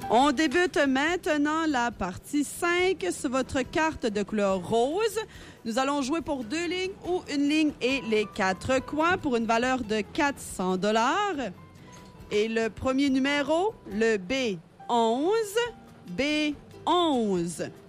On débute maintenant la partie 5 sur votre carte de couleur rose. Nous allons jouer pour 2 lignes ou une ligne et les 4 coins pour une valeur de 400 $. Et le premier numéro, le B11. B11.